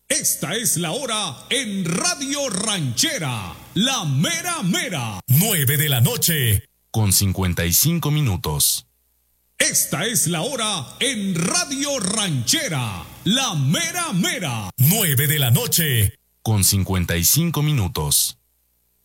Esta es la hora en Radio Ranchera, la mera mera. 9 de la noche, con 55 minutos. Esta es la hora en Radio Ranchera, la mera mera. 9 de la noche, con 55 minutos.